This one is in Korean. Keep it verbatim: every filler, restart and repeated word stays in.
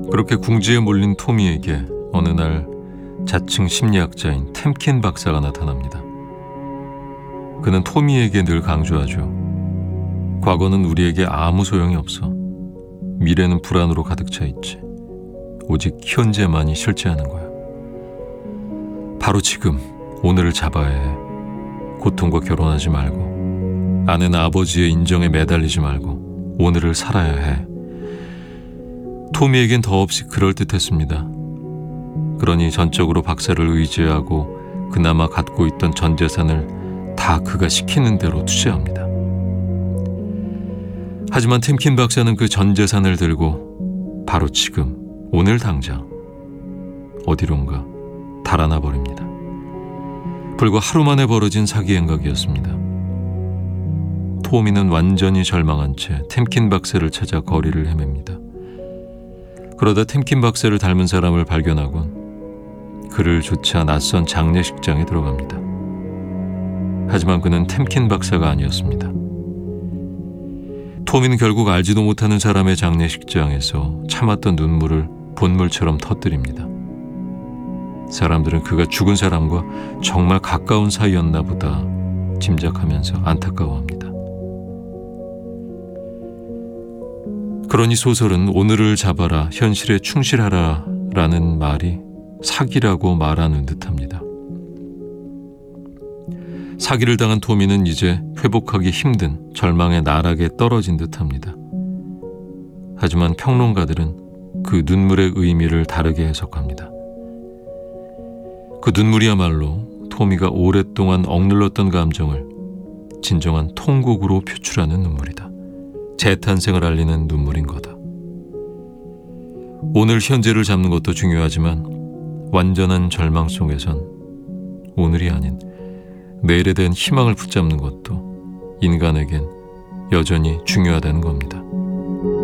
그렇게 궁지에 몰린 토미에게 어느 날 자칭 심리학자인 템킨 박사가 나타납니다. 그는 토미에게 늘 강조하죠. 과거는 우리에게 아무 소용이 없어. 미래는 불안으로 가득 차 있지. 오직 현재만이 실제하는 거야. 바로 지금 오늘을 잡아야 해. 고통과 결혼하지 말고, 아내나 아버지의 인정에 매달리지 말고 오늘을 살아야 해. 토미에겐 더없이 그럴듯했습니다. 그러니 전적으로 박사를 의지하고 그나마 갖고 있던 전 재산을 다 그가 시키는 대로 투자합니다. 하지만 템킨 박사는 그 전 재산을 들고 바로 지금 오늘 당장 어디론가 달아나 버립니다. 불과 하루 만에 벌어진 사기 행각이었습니다. 토미는 완전히 절망한 채 템킨 박사를 찾아 거리를 헤맵니다. 그러다 템킨 박사를 닮은 사람을 발견하곤 그를 조차 낯선 장례식장에 들어갑니다. 하지만 그는 템킨 박사가 아니었습니다. 토미는 결국 알지도 못하는 사람의 장례식장에서 참았던 눈물을 본물처럼 터뜨립니다. 사람들은 그가 죽은 사람과 정말 가까운 사이였나 보다 짐작하면서 안타까워합니다. 그러니 소설은 오늘을 잡아라, 현실에 충실하라 라는 말이 사기라고 말하는 듯합니다. 사기를 당한 토미는 이제 회복하기 힘든 절망의 나락에 떨어진 듯합니다. 하지만 평론가들은 그 눈물의 의미를 다르게 해석합니다. 그 눈물이야말로 토미가 오랫동안 억눌렀던 감정을 진정한 통곡으로 표출하는 눈물이다. 재탄생을 알리는 눈물인 거다. 오늘 현재를 잡는 것도 중요하지만 완전한 절망 속에선 오늘이 아닌 내일에 대한 희망을 붙잡는 것도 인간에겐 여전히 중요하다는 겁니다.